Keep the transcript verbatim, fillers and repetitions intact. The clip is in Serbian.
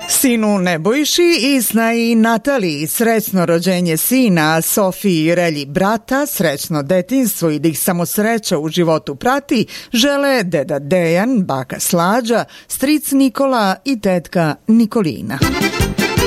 Sinu Nebojši i snaji Nataliji srećno rođenje sina, Sofiji i Relji brata, srećno detinjstvo i da ih samo sreća u životu prati, žele deda Dejan, baka Slađa, stric Nikola i tetka Nikolina.